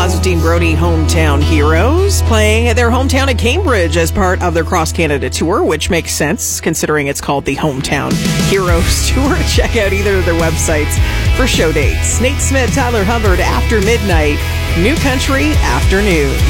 Lives with Dean Brody, Hometown Heroes, playing at their hometown at Cambridge as part of their Cross Canada tour, which makes sense considering it's called the Hometown Heroes Tour. Check out either of their websites for show dates. Nate Smith, Tyler Hubbard, After Midnight, New Country Afternoon.